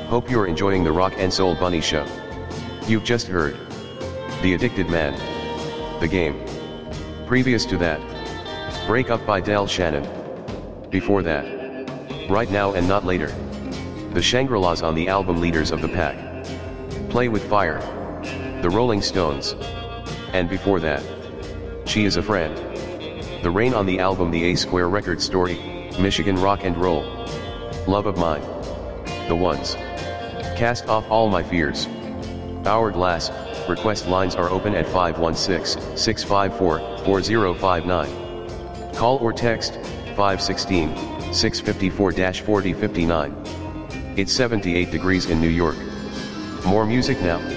Hope you're enjoying the Rock and Soul Bunny Show. You've just heard The Addicted Man, The Game. Previous to that, Break Up by Del Shannon. Before that, Right Now and Not Later, The Shangri-Las on the album Leaders of the Pack. Play with Fire, The Rolling Stones. And before that, She Is a Friend, The Rain on the album The A Square Record Story, Michigan Rock and Roll. Love of Mine, The Ones. Cast Off All My Fears. Hourglass. Request lines are open at 516-654-4059. Call or text 516-654-4059. It's 78 degrees in New York. More music now.